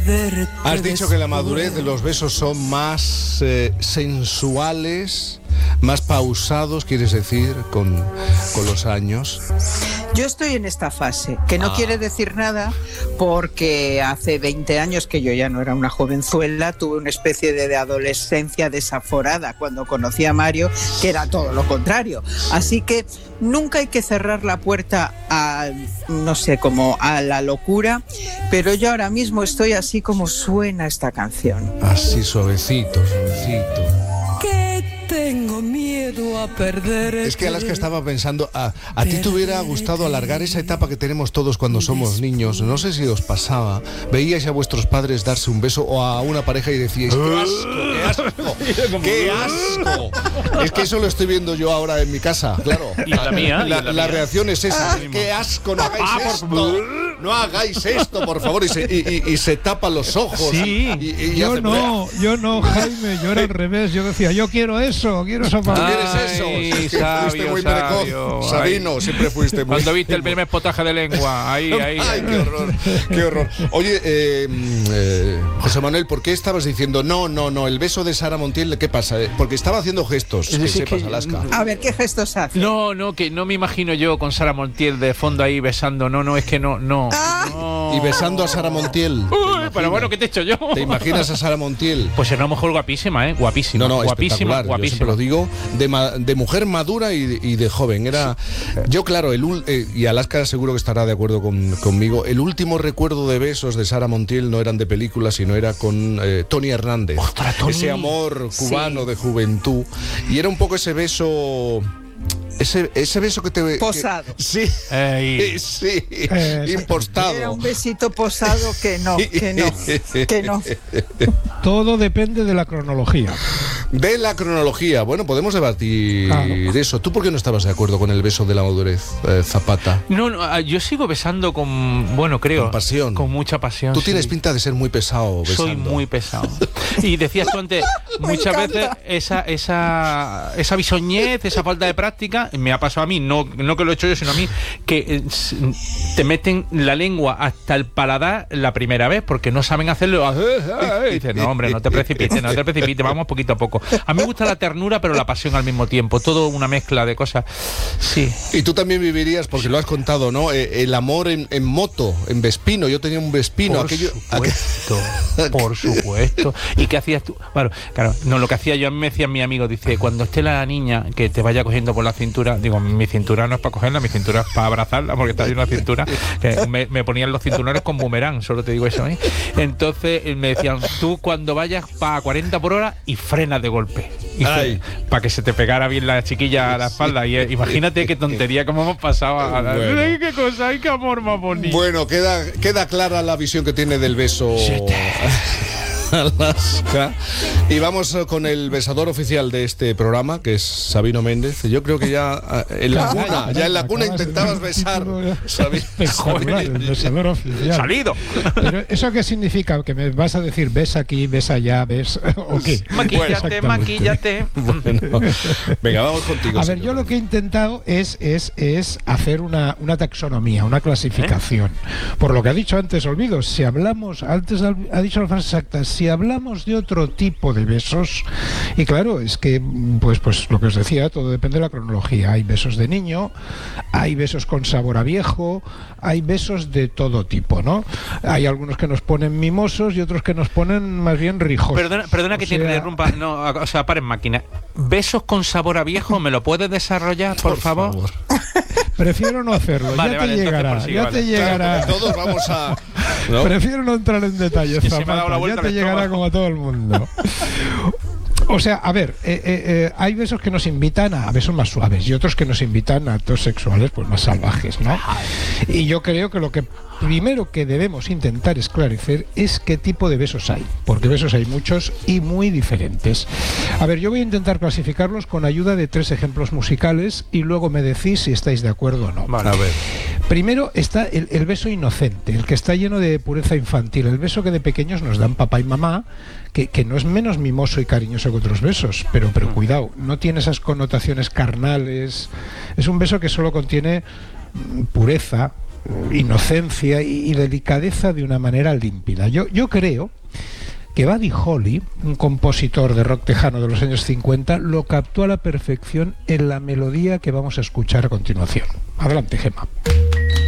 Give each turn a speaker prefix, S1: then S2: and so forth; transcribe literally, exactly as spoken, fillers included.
S1: perderte.
S2: Has dicho que la madurez de los besos son más eh, sensuales, más pausados, quieres decir, con, con los años.
S3: Yo estoy en esta fase, que no
S2: Ah.
S3: quiere decir nada porque hace veinte años que yo ya no era una jovenzuela, tuve una especie de, de adolescencia desaforada cuando conocí a Mario, que era todo lo contrario. Así que nunca hay que cerrar la puerta a, no sé, como a la locura, pero yo ahora mismo estoy así como suena esta canción.
S2: Así suavecito, suavecito.
S1: Que tengo miedo a perder.
S2: Es que Alaska estaba pensando, a, a ti te hubiera gustado alargar esa etapa que tenemos todos cuando somos niños. No sé si os pasaba, veíais a vuestros padres darse un beso o a una pareja y decíais, ¡qué asco, qué asco! ¡Qué asco! Es que eso lo estoy viendo yo ahora en mi casa, claro.
S4: Y en la mía, y
S2: La,
S4: en la
S2: la
S4: mía.
S2: reacción es esa, ¡qué asco! ¡No hagáis esto! ¡No hagáis esto, por favor! Y se, y, y, y se tapa los ojos.
S4: Sí.
S2: Y, y- y
S5: Yo
S2: hace-
S5: no, yo no, Jaime, yo era al revés. Yo decía, yo quiero eso, quiero esa
S2: ¿Tú
S5: palabra.
S2: quieres eso?
S4: Ay,
S2: Es que
S4: sabio,
S2: fuiste muy
S4: sabio.
S2: precoz. Sabino, siempre fuiste muy...
S4: Cuando viste el primer potaje de lengua, ahí, ahí.
S2: Ay, qué horror, qué horror. Oye, eh, eh, José Manuel, ¿por qué estabas diciendo no, no, no, el beso de Sara Montiel, qué pasa? Porque estaba haciendo gestos, que
S4: decir,
S2: sepas,
S4: que-
S2: Alaska.
S3: A ver, ¿qué gestos hace?
S4: No, no, que no me imagino yo con Sara Montiel de fondo ahí besando. No, no, es que no, no.
S3: Ah.
S4: no.
S2: Y besando a Sara Montiel. ¿te
S4: Uy,
S2: imaginas?
S4: pero bueno, ¿qué te he hecho yo?
S2: ¿Te imaginas a Sara Montiel?
S4: Pues era una mujer guapísima, ¿eh? Guapísima.
S2: No, no,
S4: guapísima,
S2: espectacular. Yo siempre
S4: guapísima.
S2: lo digo, de, ma- de mujer madura y de, y de joven. Era, yo claro, el ul- eh, y Alaska seguro que estará de acuerdo con- conmigo. El último recuerdo de besos de Sara Montiel no eran de película, sino era con eh, Tony Hernández.
S4: ¡Ostras, Tony!
S2: Ese amor cubano
S3: Sí.
S2: de juventud. Y era un poco ese beso. Ese, ese beso que te... que-
S3: Posado.
S2: sí.
S4: Ey.
S2: Sí.
S5: Eh,
S2: impostado.
S3: Era un besito posado que no, que no, que no.
S5: Todo depende de la cronología.
S2: De la cronología. Bueno, podemos debatir
S5: Claro.
S2: eso. ¿Tú por qué no estabas de acuerdo con el beso de la madurez, eh, Zapata?
S4: No, no, ah, yo sigo besando con, bueno, creo.
S2: Con pasión.
S4: Con mucha pasión.
S2: Tú
S4: sí.
S2: tienes pinta de ser muy pesado besando.
S4: Soy muy pesado. Y decías tú antes,
S3: Me
S4: muchas
S3: encanta.
S4: veces esa, esa, esa bisoñez, esa falta de práctica, me ha pasado a mí, no, no que lo he hecho yo, sino a mí, que eh, s- te meten la lengua hasta el paladar la primera vez porque no saben hacerlo. Y dices, no, hombre, no te precipites, no te precipites, vamos poquito a poco. A mí me gusta la ternura, pero la pasión al mismo tiempo, todo una mezcla de cosas. Sí.
S2: Y tú también vivirías, porque lo has contado, ¿no? Eh, el amor en, en moto, en Vespino. Yo tenía un Vespino.
S4: Por
S2: aquello,
S4: supuesto, por supuesto. ¿Y qué hacías tú? Bueno, claro, no, lo que hacía yo, a mí me decía mi amigo, dice, cuando esté la niña que te vaya cogiendo por la cintura, digo, mi cintura no es para cogerla, mi cintura es para abrazarla, porque está ahí una cintura, que me, me ponían los cinturones con boomerang, solo te digo eso, ¿eh? Entonces eh, me decían, tú cuando vayas para cuarenta por hora y frenas de golpe.
S2: Ay.
S4: Para que se te pegara bien la chiquilla a la espalda. Y eh, imagínate qué tontería, cómo hemos pasado a, a-
S2: Bueno.
S4: Ay, qué cosa, ay, qué amor más bonito.
S2: Bueno, queda, queda clara la visión que tiene del beso. Alaska. Y vamos eh, con el besador oficial de este programa, que es Sabino Méndez. Yo creo que ya eh, en la
S5: Caramba,
S2: cuna, ya en la cuna
S5: acabas de
S2: intentabas
S5: dar un
S2: besar.
S5: título ya
S2: Sabino.
S5: espectacular, el besador oficial.
S4: Salido.
S5: Pero ¿eso qué significa? ¿Que me vas a decir ves aquí, ves allá, ves o qué?
S4: Maquíllate,
S5: Exactamente.
S4: maquíllate.
S2: Bueno, venga, vamos contigo.
S5: A ver,
S2: señor.
S5: yo lo que he intentado es, es, es hacer una, una taxonomía, una clasificación. Por lo que ha dicho antes, Olvido, si hablamos, antes ha dicho la frase exacta, si hablamos de otro tipo de besos, y claro, es que, pues, pues lo que os decía, todo depende de la cronología. Hay besos de niño, hay besos con sabor a viejo, hay besos de todo tipo, ¿no? Hay algunos que nos ponen mimosos y otros que nos ponen más bien rijosos.
S4: Perdona, perdona que
S5: O
S4: te
S5: sea,
S4: interrumpa, no, o sea, para en máquina. ¿Besos con sabor a viejo me lo puedes desarrollar, por, favor?
S5: Prefiero no hacerlo,
S4: Vale,
S5: ya
S4: vale,
S5: te
S4: entonces
S5: llegará,
S4: prosigue,
S5: ya
S4: vale.
S5: te llegará.
S2: Claro, todos vamos a. ¿no?
S5: Prefiero no entrar en detalles,
S4: Que se me ha
S5: Zapata,
S4: dado la vuelta
S5: ya te
S4: el
S5: llegará
S4: estómago.
S5: como a todo el mundo. O sea, a ver, eh, eh, eh, hay besos que nos invitan a besos más suaves y otros que nos invitan a actos sexuales pues más salvajes, ¿no? Y yo creo que lo que primero que debemos intentar esclarecer es qué tipo de besos hay, porque besos hay muchos y muy diferentes. A ver, yo voy a intentar clasificarlos con ayuda de tres ejemplos musicales y luego me decís si estáis de acuerdo o no.
S4: Vale.
S2: A ver.
S5: Primero está el, el beso inocente, el que está lleno de pureza infantil, el beso que de pequeños nos dan papá y mamá, que, que no es menos mimoso y cariñoso que otros besos, pero, pero cuidado, no tiene esas connotaciones carnales, es un beso que solo contiene mm, pureza, inocencia y, y delicadeza de una manera límpida. Yo, yo creo que Buddy Holly, un compositor de rock tejano de los años cincuenta, lo captó a la perfección en la melodía que vamos a escuchar a continuación. Adelante, Gemma.